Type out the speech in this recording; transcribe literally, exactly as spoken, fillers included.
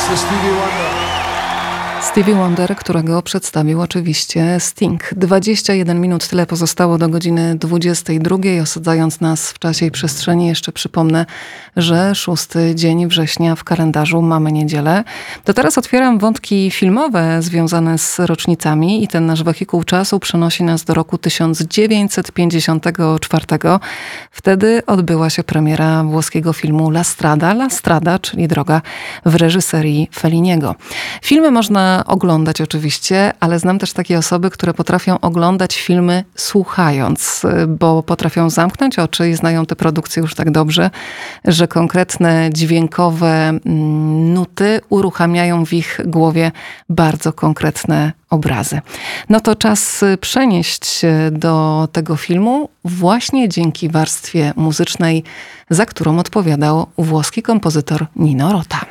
mister Stevie Wonder. Stevie Wonder, którego przedstawił oczywiście Sting. dwadzieścia jeden minut, tyle pozostało do godziny dwudziestej drugiej. Osadzając nas w czasie i przestrzeni, jeszcze przypomnę, że szósty dzień września w kalendarzu mamy niedzielę. To teraz otwieram wątki filmowe związane z rocznicami i ten nasz wehikuł czasu przenosi nas do roku tysiąc dziewięćset pięćdziesiątego czwartego. Wtedy odbyła się premiera włoskiego filmu La Strada. La Strada, czyli Droga, w reżyserii Felliniego. Filmy można oglądać oczywiście, ale znam też takie osoby, które potrafią oglądać filmy słuchając, bo potrafią zamknąć oczy i znają te produkcje już tak dobrze, że konkretne dźwiękowe nuty uruchamiają w ich głowie bardzo konkretne obrazy. No to czas przenieść się do tego filmu właśnie dzięki warstwie muzycznej, za którą odpowiadał włoski kompozytor Nino Rota.